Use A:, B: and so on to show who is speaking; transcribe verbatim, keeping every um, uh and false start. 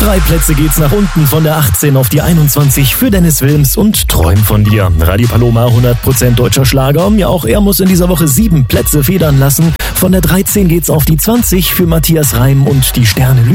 A: Drei Plätze geht's nach unten von der achtzehn auf die einundzwanzig für Dennis Wilms und Träum von dir. Radio Paloma, hundert Prozent deutscher Schlager. Ja, auch er muss in dieser Woche sieben Plätze federn lassen. Von der dreizehn geht's auf die zwanzig für Matthias Reim und die Sterne